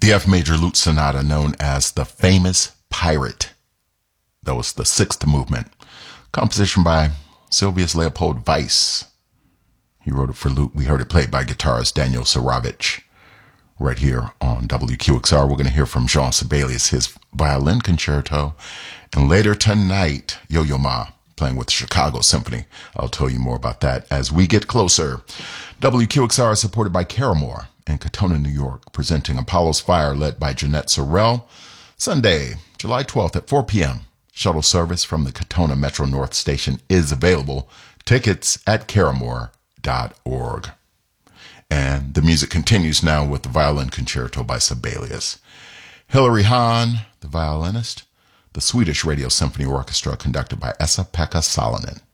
The F major lute sonata known as the famous Pirate. That was the sixth movement. Composition by Silvius Leopold Weiss. He wrote it for lute. We heard it played by guitarist Daniel Saravich. Right here on WQXR, we're going to hear from Jean Sibelius, his violin concerto. And later tonight, Yo-Yo Ma playing with the Chicago Symphony. I'll tell you more about that as we get closer. WQXR is supported by Caramore in Katona, New York, presenting Apollo's Fire led by Jeanette Sorrell. Sunday, July 12th at 4 p.m. Shuttle service from the Katona Metro North Station is available. Tickets at caramore.org. And the music continues now with the violin concerto by Sibelius. Hilary Hahn, the violinist, the Swedish Radio Symphony Orchestra conducted by Esa-Pekka Salonen.